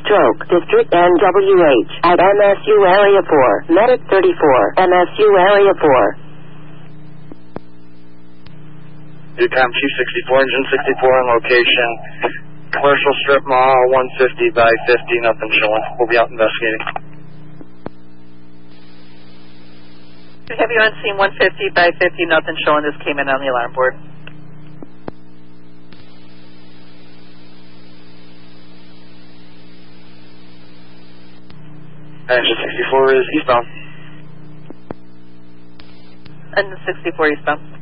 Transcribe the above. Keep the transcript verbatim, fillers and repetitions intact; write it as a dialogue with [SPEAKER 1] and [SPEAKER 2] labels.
[SPEAKER 1] Stroke District N W H at M S U Area four, Medic thirty-four, M S U Area four.
[SPEAKER 2] Decom Chief sixty-four, Engine sixty-four on location. Commercial strip mall, one fifty by fifty, nothing showing. We'll be out investigating.
[SPEAKER 3] Have you on scene one fifty by fifty, nothing showing. This came in on the alarm board.
[SPEAKER 2] Engine sixty-four is eastbound.
[SPEAKER 3] Engine sixty-four eastbound.